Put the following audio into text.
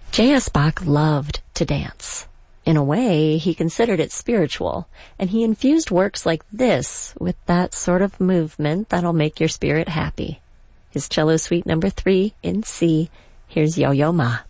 J.S. Bach loved to dance. In a way, he considered it spiritual, and he infused works like this with that sort of movement that'll make your spirit happy. His Cello Suite No. 3 in C. Here's Yo-Yo Ma.